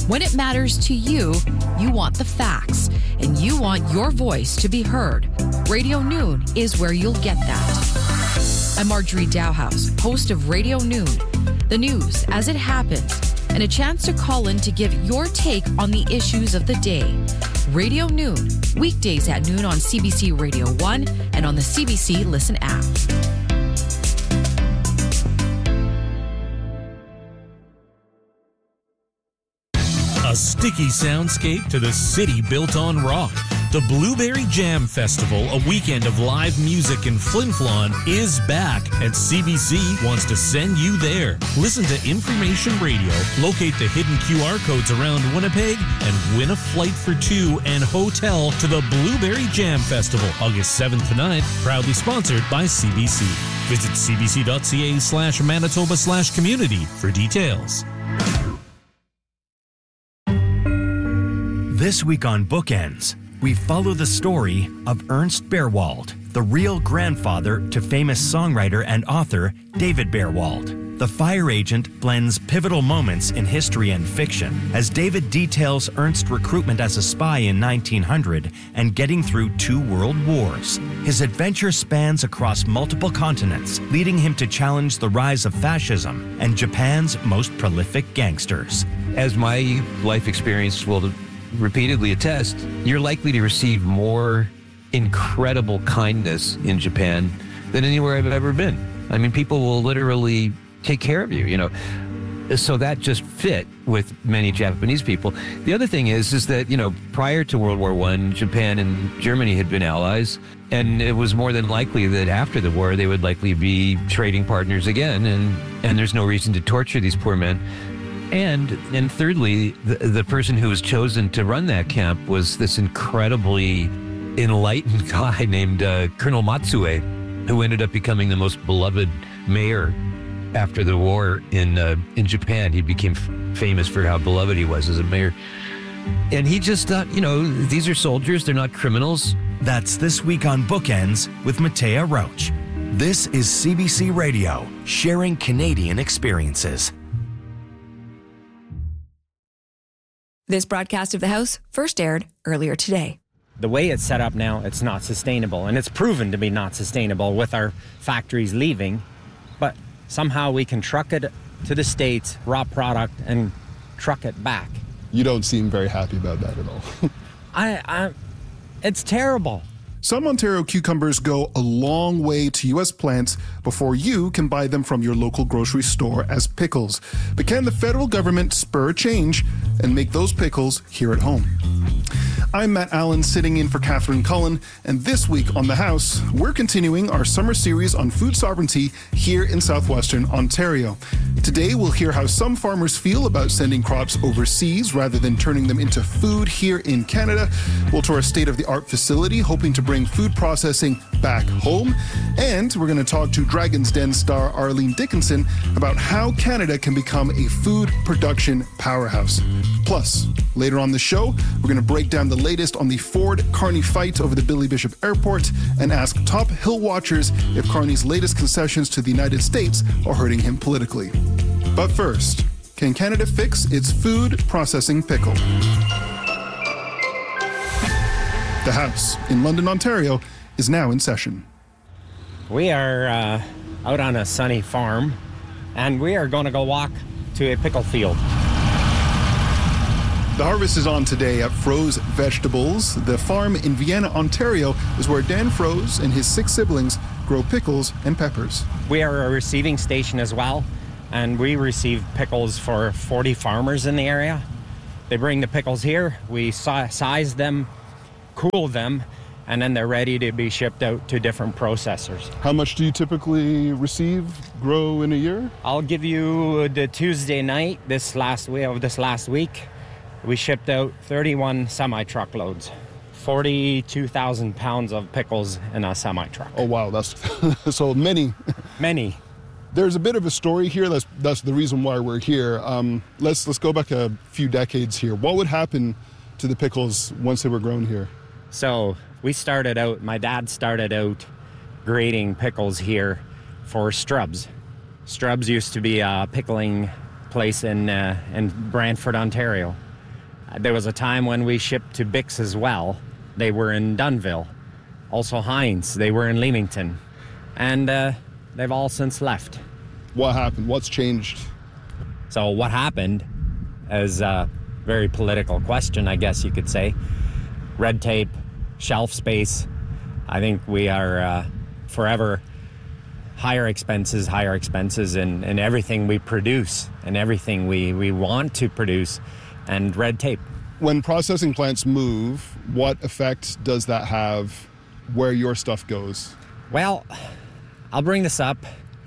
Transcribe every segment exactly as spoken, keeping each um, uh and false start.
When it matters to you, you want the facts, and you want your voice to be heard. Radio Noon is where you'll get that. I'm Marjorie Dowhouse, host of Radio Noon, the news as it happens, and a chance to call in to give your take on the issues of the day. Radio Noon, weekdays at noon on C B C Radio one and on the C B C Listen app. A sticky soundscape to the city built on rock. The Blueberry Jam Festival, a weekend of live music in Flin Flon, is back, and C B C wants to send you there. Listen to Information Radio, locate the hidden Q R codes around Winnipeg, and win a flight for two and hotel to the Blueberry Jam Festival, August seventh to ninth, proudly sponsored by C B C. Visit cbc.ca slash Manitoba slash community for details. This week on Bookends, we follow the story of Ernst Beerwald, the real grandfather to famous songwriter and author David Beerwald. The Fire Agent blends pivotal moments in history and fiction as David details Ernst's recruitment as a spy in nineteen hundred and getting through two world wars. His adventure spans across multiple continents, leading him to challenge the rise of fascism and Japan's most prolific gangsters. As my life experience will repeatedly attest, you're likely to receive more incredible kindness in Japan than anywhere I've ever been. I mean, people will literally take care of you, you know. So that just fit with many Japanese people. The other thing is, is that, you know, prior to World War One, Japan and Germany had been allies, and it was more than likely that after the war, they would likely be trading partners again, and, and there's no reason to torture these poor men. And and thirdly, the, the person who was chosen to run that camp was this incredibly enlightened guy named uh, Colonel Matsue, who ended up becoming the most beloved mayor after the war in uh, in Japan. He became f- famous for how beloved he was as a mayor. And he just thought, you know, these are soldiers, they're not criminals. That's This Week on Bookends with Matea Roach. This is C B C Radio, sharing Canadian experiences. This broadcast of the House first aired earlier today. The way it's set up now, it's not sustainable, and it's proven to be not sustainable with our factories leaving, but somehow we can truck it to the States, raw product, and truck it back. You don't seem very happy about that at all. I, I, it's terrible. Some Ontario cucumbers go a long way to U S plants before you can buy them from your local grocery store as pickles. But can the federal government spur change and make those pickles here at home? I'm Matt Allen, sitting in for Catherine Cullen, and this week on The House, we're continuing our summer series on food sovereignty here in southwestern Ontario. Today, we'll hear how some farmers feel about sending crops overseas rather than turning them into food here in Canada. We'll tour a state-of-the-art facility hoping to bring food processing back home. And we're going to talk to Dragon's Den star Arlene Dickinson about how Canada can become a food production powerhouse. Plus, later on the show, we're going to break down the latest on the Ford Carney fight over the Billy Bishop Airport and ask top Hill watchers if Carney's latest concessions to the United States are hurting him politically. But first, can Canada fix its food processing pickle? The House in London, Ontario is now in session. We are uh, out on a sunny farm, and we are going to go walk to a pickle field. The harvest is on today at Froze Vegetables. The farm in Vienna, Ontario is where Dan Froze and his six siblings grow pickles and peppers. We are a receiving station as well, and we receive pickles for forty farmers in the area. They bring the pickles here, we size them, cool them, and then they're ready to be shipped out to different processors. How much do you typically receive, grow in a year? I'll give you the Tuesday night this last week of this last week. We shipped out thirty-one semi-truckloads, forty-two thousand pounds of pickles in a semi-truck. Oh, wow, that's so many. Many. There's a bit of a story here. That's that's the reason why we're here. Um, let's let's go back a few decades here. What would happen to the pickles once they were grown here? So we started out, my dad started out grading pickles here for Strubs. Strubs used to be a pickling place in uh, in Brantford, Ontario. There was a time when we shipped to Bix as well. They were in Dunnville. Also Heinz, they were in Leamington. And uh, they've all since left. What happened? What's changed? So what happened is a very political question, I guess you could say. Red tape, shelf space. I think we are uh, forever higher expenses, higher expenses in, in everything we produce and everything we, we want to produce, and red tape. When processing plants move, what effect does that have where your stuff goes? Well, I'll bring this up.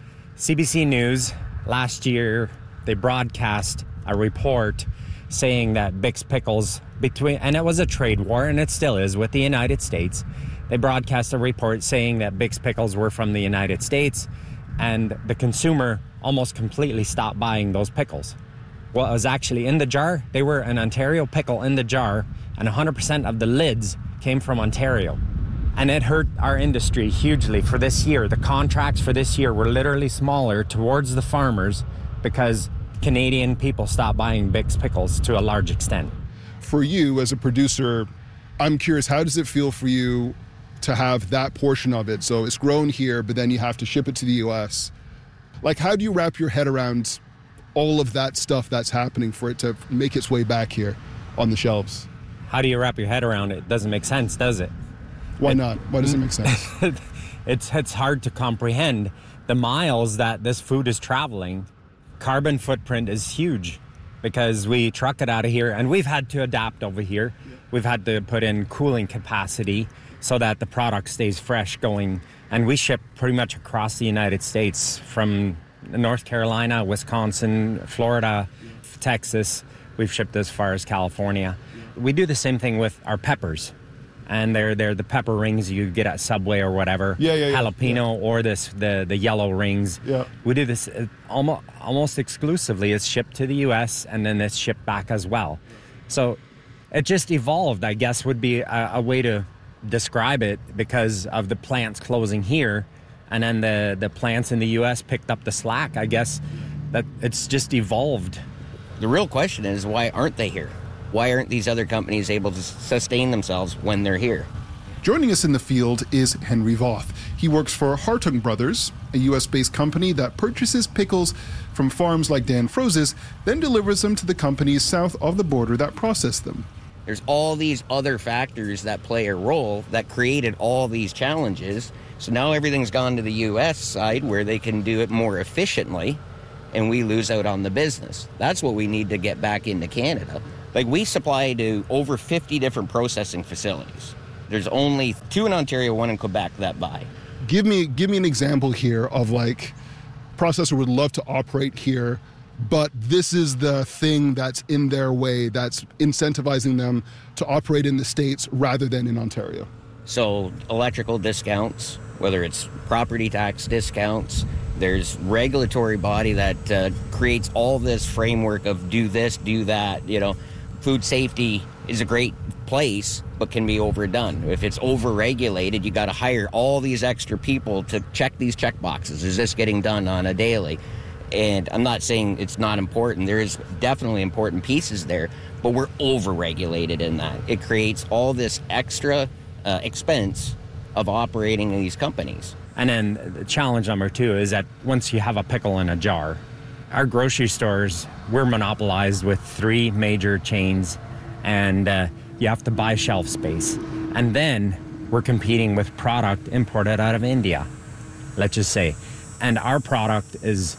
C B C News, last year, they broadcast a report saying that Bix Pickles, between, and it was a trade war, and it still is, with the United States. They broadcast a report saying that Bix Pickles were from the United States, and the consumer almost completely stopped buying those pickles. What was actually in the jar, they were an Ontario pickle in the jar, and one hundred percent of the lids came from Ontario. And it hurt our industry hugely for this year. The contracts for this year were literally smaller towards the farmers because Canadian people stopped buying Bix Pickles to a large extent. For you as a producer, I'm curious, how does it feel for you to have that portion of it? So it's grown here, but then you have to ship it to the U S. Like, how do you wrap your head around all of that stuff that's happening for it to make its way back here on the shelves? How do you wrap your head around it? It doesn't make sense, does it? Why not? Why does it make sense? it's it's hard to comprehend the miles that this food is traveling. Carbon footprint is huge because we truck it out of here, and we've had to adapt over here. We've had to put in cooling capacity so that the product stays fresh going. And we ship pretty much across the United States, from North Carolina, Wisconsin, Florida, Texas. We've shipped as far as California. We do the same thing with our peppers. And they're they're the pepper rings you get at Subway or whatever. Yeah, yeah, yeah. Jalapeno yeah. or this the, the yellow rings. Yeah. We do this uh, almost almost exclusively. It's shipped to the U S and then it's shipped back as well. So it just evolved, I guess, would be a, a way to describe it, because of the plants closing here, and then the the plants in the U S picked up the slack. I guess that it's just evolved. The real question is, why aren't they here? Why aren't these other companies able to sustain themselves when they're here? Joining us in the field is Henry Voth. He works for Hartung Brothers, a U S-based company that purchases pickles from farms like Dan Froze's, then delivers them to the companies south of the border that process them. There's all these other factors that play a role that created all these challenges. So now everything's gone to the U S side where they can do it more efficiently, and we lose out on the business. That's what we need to get back into Canada. Like, we supply to over fifty different processing facilities. There's only two in Ontario, one in Quebec that buy. Give me give me an example here of, like, processor would love to operate here, but this is the thing that's in their way that's incentivizing them to operate in the States rather than in Ontario. So electrical discounts, whether it's property tax discounts, there's regulatory body that uh, creates all this framework of do this, do that, you know. Food safety is a great place, but can be overdone. If it's over-regulated, you got to hire all these extra people to check these check boxes. Is this getting done on a daily? And I'm not saying it's not important. There is definitely important pieces there, but we're over-regulated in that. It creates all this extra uh, expense of operating these companies. And then the challenge number two is that once you have a pickle in a jar, our grocery stores, we're monopolized with three major chains, and uh, you have to buy shelf space. And then we're competing with product imported out of India, let's just say. And our product is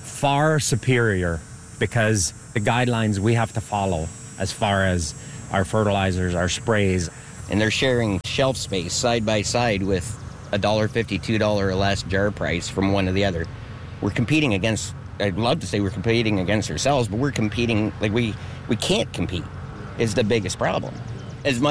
far superior because the guidelines we have to follow as far as our fertilizers, our sprays. And they're sharing shelf space side by side with a one dollar fifty, two dollars or less jar price from one to the other. We're competing against, I'd love to say we're competing against ourselves, but we're competing, like we, we can't compete is the biggest problem. As much